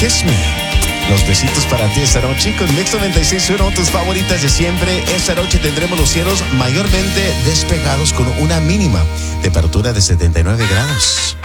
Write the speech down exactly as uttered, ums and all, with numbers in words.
Kiss Me. Los besitos para ti esta noche con Mix noventa y seis punto uno, tus favoritas de siempre. Esta noche tendremos los cielos mayormente despejados con una mínima temperatura de setenta y nueve grados.